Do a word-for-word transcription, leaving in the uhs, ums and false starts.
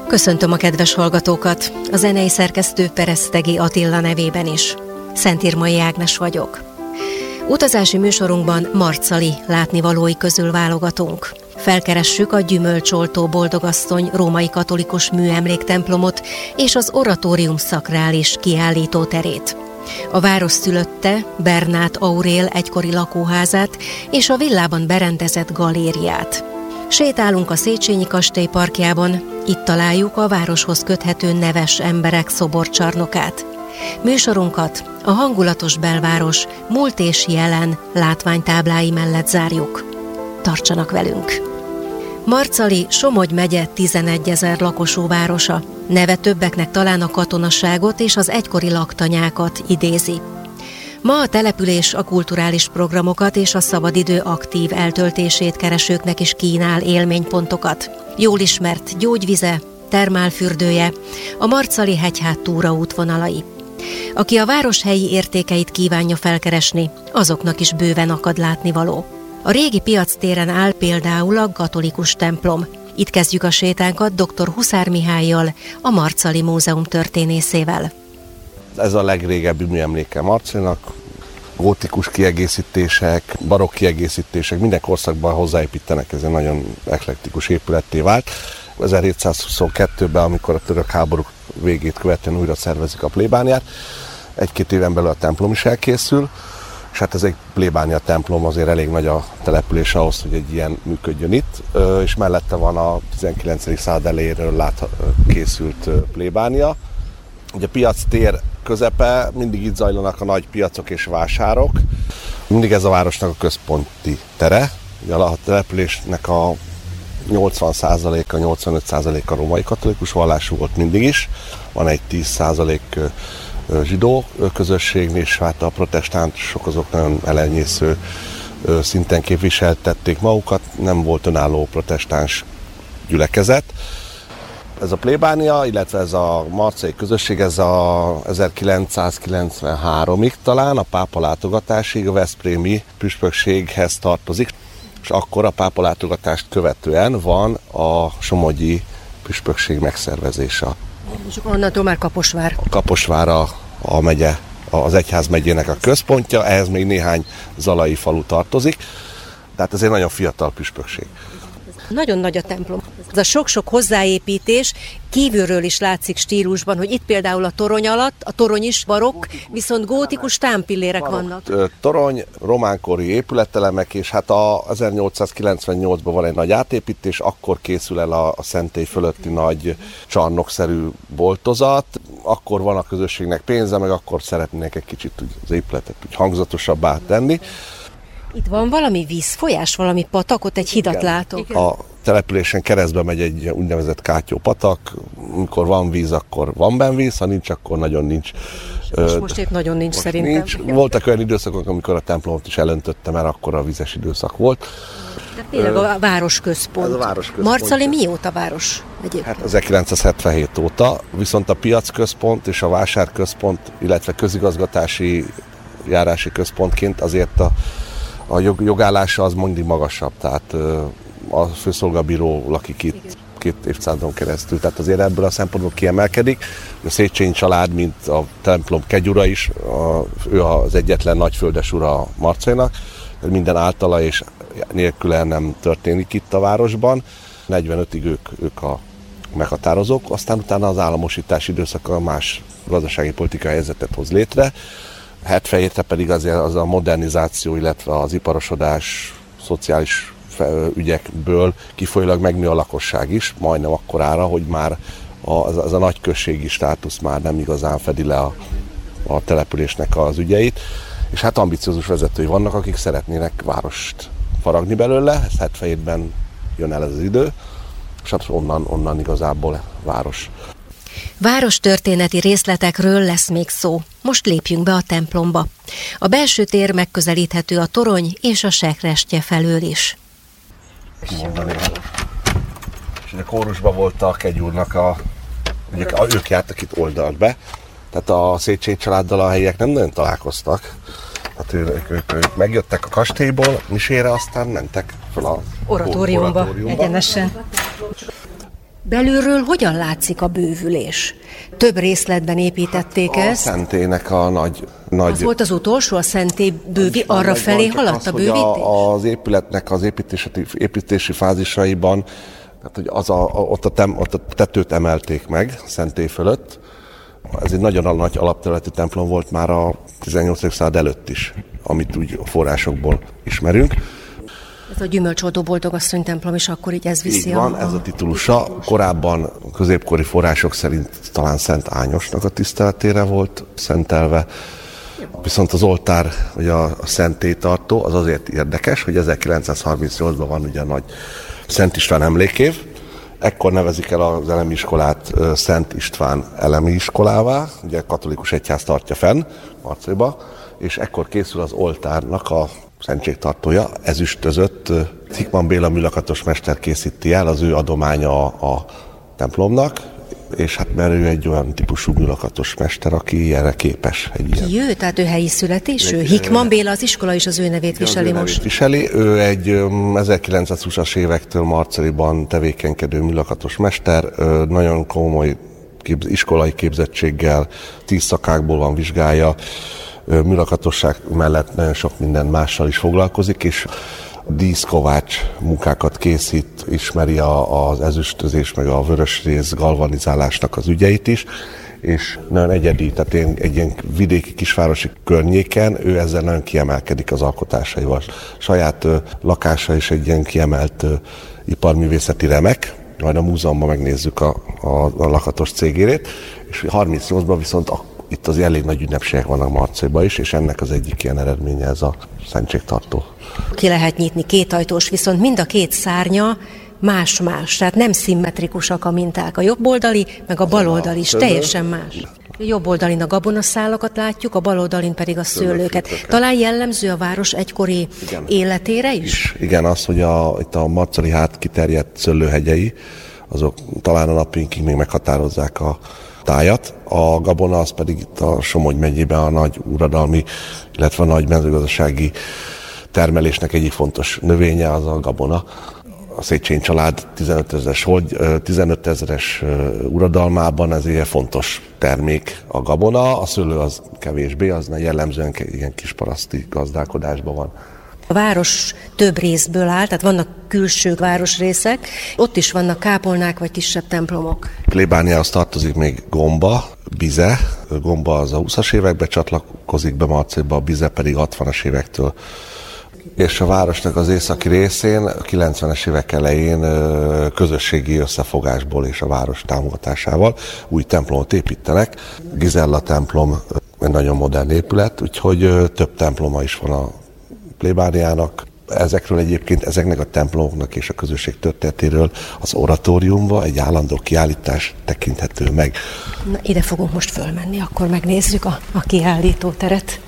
Köszöntöm a kedves hallgatókat, a zenei szerkesztő Peresztegi Attila nevében is. Szentírmai Ágnes vagyok. Utazási műsorunkban marcali látnivalói közül válogatunk. Felkeressük a Gyümölcsoltó Boldogasszony római katolikus műemléktemplomot és az Oratórium Szakrális kiállítóterét. A város szülötte Bernát Aurél egykori lakóházát és a villában berendezett galériát. Sétálunk a Széchenyi kastély parkjában, itt találjuk a városhoz köthető neves emberek szoborcsarnokát. Műsorunkat a hangulatos belváros múlt és jelen látványtáblái mellett zárjuk. Tartsanak velünk! Marcali Somogy megye tizenegyezer lakosú városa. Neve többeknek talán a katonaságot és az egykori laktanyákat idézi. Ma a település a kulturális programokat és a szabadidő aktív eltöltését keresőknek is kínál élménypontokat. Jól ismert gyógyvize, termálfürdője, a Marcali hegyhát túraútvonalai. Aki a város helyi értékeit kívánja felkeresni, azoknak is bőven akad látnivaló. A régi piactéren áll például a katolikus templom. Itt kezdjük a sétánkat dr. Huszár Mihállyal, a Marcali Múzeum történészével. Ez a legrégebbi műemléke Marcalinak. Gótikus kiegészítések, barokk kiegészítések, minden korszakban hozzáépítenek, ez egy nagyon eklektikus épületté vált. ezerhétszázhuszonkettőben, amikor a török háború végét követően újra szervezik a plébániát, egy-két éven belül a templom is elkészül, és hát ez egy plébánia templom, azért elég nagy a település ahhoz, hogy egy ilyen működjön itt, és mellette van a tizenkilencedik század elejéről lát, készült plébánia. Ugye a piac tér közepe, mindig itt zajlanak a nagy piacok és vásárok. Mindig ez a városnak a központi tere. Ugye a településnek a nyolcvan százaléka, nyolcvanöt százaléka római katolikus vallású volt mindig is. Van egy tíz százalék zsidó közösség, és hát a protestánsok azok nagyon elenyésző szinten képviseltették magukat. Nem volt önálló protestáns gyülekezet. Ez a plébánia, illetve ez a marcai közösség, ez a ezerkilencszázkilencvenháromig talán a pápa látogatásig a veszprémi püspökséghez tartozik, és akkor a pápa látogatást követően van a somogyi püspökség megszervezése. És onnantól már Kaposvár. A Kaposvár a, a megye, az egyház megyének a központja, ehhez még néhány zalai falu tartozik, tehát ez egy nagyon fiatal püspökség. Nagyon nagy a templom. Ez a sok-sok hozzáépítés kívülről is látszik stílusban, hogy itt például a torony alatt, a torony is barokk, viszont gótikus támpillérek barokk vannak. Torony, románkori épületelemek, és hát a ezernyolcszázkilencvennyolcban van egy nagy átépítés, akkor készül el a, a szentély fölötti nagy csarnokszerű boltozat, akkor van a közösségnek pénze, meg akkor szeretnének egy kicsit az épületet úgy hangzatosabbá tenni. Itt van valami vízfolyás, valami patak, ott egy hidat Igen. látok. A településen keresztbe megy egy úgynevezett Kátyó patak, amikor van víz, akkor van benne víz, ha nincs, akkor nagyon nincs. És most épp nagyon nincs szerintem. Nincs. Voltak olyan időszakok, amikor a templomot is elöntötte, mert akkor a vizes időszak volt. De tényleg a városközpont. Ez a városközpont. Marcali mióta város egyébként? Hát ezerkilencszázhetvenhét óta, viszont a piacközpont és a vásárközpont, illetve közigazgatási járási központként azért a A jog, jogállása az mindig magasabb, tehát a főszolgabíró lakik itt két évszázadon keresztül, tehát azért ebből a szempontból kiemelkedik. A Széchenyi család, mint a templom kegyura is, a, ő az egyetlen nagyföldes ura a Marcalinak, minden általa és nélküle nem történik itt a városban. negyvenötig ők, ők a meghatározók, aztán utána az államosítás időszaka más gazdasági politikai helyzetet hoz létre. hetvenhétre pedig azért az a modernizáció, illetve az iparosodás, szociális ügyekből kifolyólag megnő a lakosság is, majdnem akkorára, hogy már az, az a nagy községi státusz már nem igazán fedi le a, a településnek az ügyeit. És hát ambiciózus vezetői vannak, akik szeretnének várost faragni belőle, ez hetvenhétben jön el ez az idő, és hát onnan, onnan igazából város. Várostörténeti részletekről lesz még szó. Most lépjünk be a templomba. A belső tér megközelíthető a torony és a sekrestye felől is. Mondani. És a kórusban volt a kegyúrnak a... Ugye, ők jártak itt oldalt be, tehát a Széchenyi családdal a helyiek nem nagyon találkoztak. Hát ők, ők, ők megjöttek a kastélyból, misére, aztán mentek fel a oratóriumba, oratóriumba egyenesen. Belülről hogyan látszik a bővülés? Több részletben építették hát ezt. A szentélynek a nagy... nagy az volt az utolsó, a szentély bővi, arra felé haladt az, a bővítés? A, az épületnek az építési, építési fázisaiban, tehát, hogy az a, ott, a tem, ott a tetőt emelték meg szentély fölött. Ez egy nagyon nagy alapterületű templom volt már a tizennyolcadik század előtt is, amit úgy a forrásokból ismerünk. Ez a gyümölcsoltó boldogasszony templom is akkor így ez viszi. Így van, a... ez a titulusa. Korábban középkori források szerint talán Szent Ányosnak a tiszteletére volt szentelve. Viszont az oltár, vagy a szentélytartó, az azért érdekes, hogy ezerkilencszázharmincnyolcban van ugye a nagy Szent István emlékév. Ekkor nevezik el az elemi iskolát Szent István elemi iskolává, ugye katolikus egyház tartja fenn Marcaliba, és ekkor készül az oltárnak a szentségtartója, ezüstözött Hickman Béla műlakatos mester készíti el, az ő adománya a, a templomnak, és hát mert ő egy olyan típusú műlakatos mester, aki erre képes. Egy ilyen. Ki ő? Tehát ő helyi születésű? Hickman Béla az iskola is az ő nevét viseli most. most. Viseli. Ő egy ezerkilencszázhúszas évektől Marcaliban tevékenykedő műlakatos mester, nagyon komoly képz, iskolai képzettséggel, tíz szakákból van vizsgája, műlakatosság mellett nagyon sok minden mással is foglalkozik, és díszkovács munkákat készít, ismeri a, az ezüstözés, meg a vörösrész galvanizálásnak az ügyeit is, és nagyon egyedi, tehát én, egy ilyen vidéki kisvárosi környéken ő ezzel nagyon kiemelkedik az alkotásaival. Saját ö, lakása is egy ilyen kiemelt ö, iparművészeti remek, majd a múzeumban megnézzük a, a, a lakatos cégérét, és harmincnyolcban viszont a itt az elég nagy ünnepségek vannak Marcaliban is, és ennek az egyik ilyen eredménye ez a szentségtartó. Ki lehet nyitni kétajtós, viszont mind a két szárnya más-más, tehát nem szimmetrikusak a minták. A jobboldali, meg a baloldali is teljesen más. A jobb oldalin a gabonaszálakat látjuk, a bal oldalin pedig a szőlőket. Talán jellemző a város egykori igen. életére is? is? Igen, az, hogy a, itt a marcali hát kiterjedt szőlőhegyei, azok talán a napjainkig még meghatározzák a tájat. A gabona az pedig itt a Somogy megyében a nagy uradalmi, illetve a nagy mezőgazdasági termelésnek egyik fontos növénye az a gabona. A Széchenyi család tizenöt ezeres uradalmában ez egy fontos termék a gabona, a szőlő az kevésbé, az jellemzően ilyen kisparaszti gazdálkodásban van. A város több részből áll, tehát vannak külső városrészek, ott is vannak kápolnák vagy kisebb templomok. Plébániához tartozik még Gomba, Bize. Gomba az a húszas években csatlakozik be Marcaliba, a Bize pedig hatvanas évektől. És a városnak az északi részén a kilencvenes évek elején közösségi összefogásból és a város támogatásával új templomot építenek. Gizella templom egy nagyon modern épület, úgyhogy több temploma is van a plébániának. Ezekről egyébként, ezeknek a templomoknak és a közösség történetéről az oratóriumban egy állandó kiállítás tekinthető meg. Na, ide fogunk most fölmenni, akkor megnézzük a, a kiállítóteret.